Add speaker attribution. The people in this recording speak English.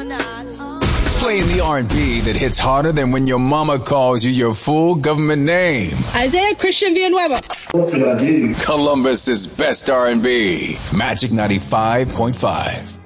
Speaker 1: Playing the R&B that hits harder than when your mama calls you your full government name.
Speaker 2: Isaiah Christian Villanueva.
Speaker 3: What did I do?
Speaker 1: Columbus's best R&B. Magic 95.5.